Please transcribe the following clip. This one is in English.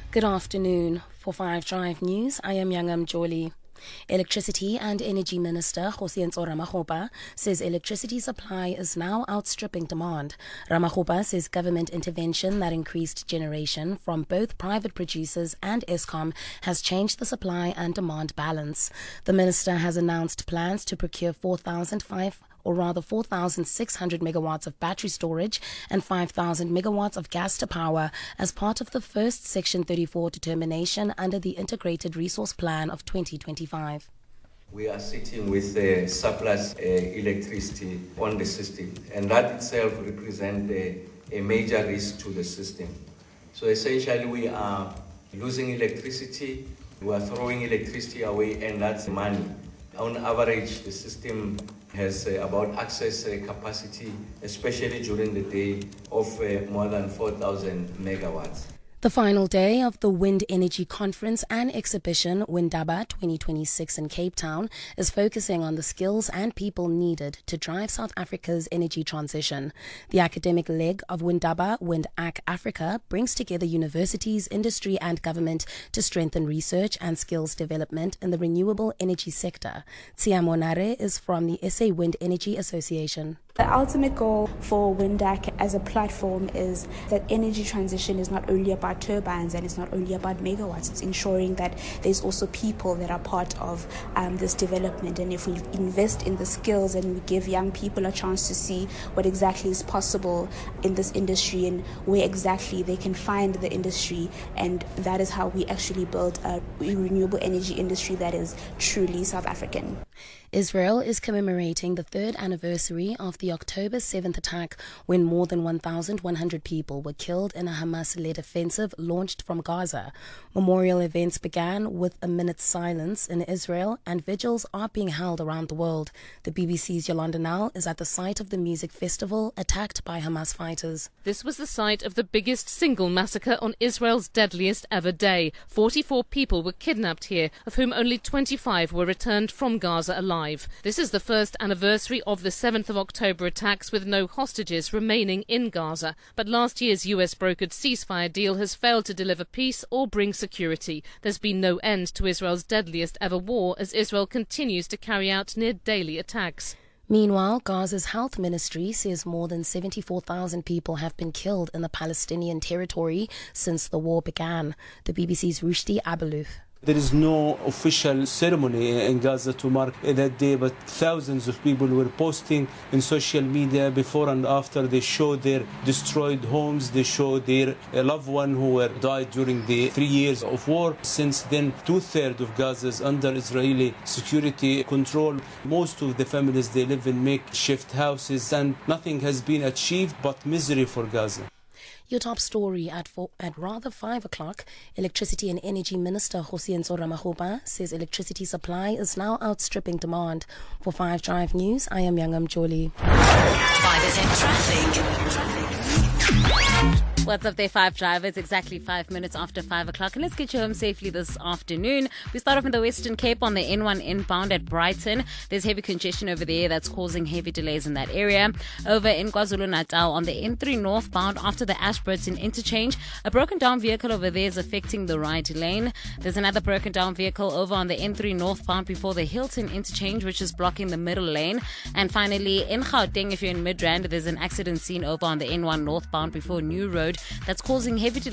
Good afternoon. For 5 Drive News, I am Yangam Jolie. Electricity and Energy Minister Kgosientsho Ramokgopa says electricity supply is now outstripping demand. Ramokgopa says government intervention that increased generation from both private producers and Eskom has changed the supply and demand balance. The minister has announced plans to procure 4,600 megawatts of battery storage and 5,000 megawatts of gas to power as part of the first Section 34 determination under the Integrated Resource Plan of 2025. We are sitting with surplus electricity on the system, and that itself represents a major risk to the system. So essentially we are losing electricity, we are throwing electricity away, and that's money. On average, the system has about access capacity, especially during the day, of more than 4,000 megawatts. The final day of the Wind Energy Conference and Exhibition, Windaba 2026 in Cape Town, is focusing on the skills and people needed to drive South Africa's energy transition. The academic leg of Windaba, WindAC Africa, brings together universities, industry and government to strengthen research and skills development in the renewable energy sector. Tia Monare is from the SA Wind Energy Association. The ultimate goal for WindAC as a platform is that energy transition is not only about turbines and it's not only about megawatts. It's ensuring that there's also people that are part of this development. And if we invest in the skills and we give young people a chance to see what exactly is possible in this industry and where exactly they can find the industry, and that is how we actually build a renewable energy industry that is truly South African. Israel is commemorating the 3rd anniversary of the October 7th attack when more than 1,100 people were killed in a Hamas-led offensive launched from Gaza. Memorial events began with a minute's silence in Israel, and vigils are being held around the world. The BBC's Yolanda Nell is at the site of the music festival attacked by Hamas fighters. This was the site of the biggest single massacre on Israel's deadliest ever day. 44 people were kidnapped here, of whom only 25 were returned from Gaza alive. This is the first anniversary of the 7th of October attacks with no hostages remaining in Gaza. But last year's US brokered ceasefire deal has failed to deliver peace or bring security. There's been no end to Israel's deadliest ever war as Israel continues to carry out near daily attacks. Meanwhile, Gaza's health ministry says more than 74,000 people have been killed in the Palestinian territory since the war began. The BBC's Rushdi Abelouf. There is no official ceremony in Gaza to mark that day, but thousands of people were posting in social media before and after. They show their destroyed homes, they show their loved ones who were died during the 3 years of war. Since then, 2/3 of Gaza is under Israeli security control. Most of the families, they live in makeshift houses, and nothing has been achieved but misery for Gaza. Your top story at 5 o'clock. Electricity and Energy Minister Kgosientsho Ramokgopa says electricity supply is now outstripping demand. For 5 Drive News, I am Yangam Jolie. 5 is in traffic. What's up there, 5 drivers? Exactly 5 minutes after 5 o'clock. And let's get you home safely this afternoon. We start off in the Western Cape on the N1 inbound at Brighton. There's heavy congestion over there that's causing heavy delays in that area. Over in KwaZulu-Natal on the N3 northbound after the Ashburton interchange, a broken down vehicle over there is affecting the right lane. There's another broken down vehicle over on the N3 northbound before the Hilton interchange, which is blocking the middle lane. And finally, in Gauteng, if you're in Midrand, there's an accident scene over on the N1 northbound before New Road that's causing heavy delays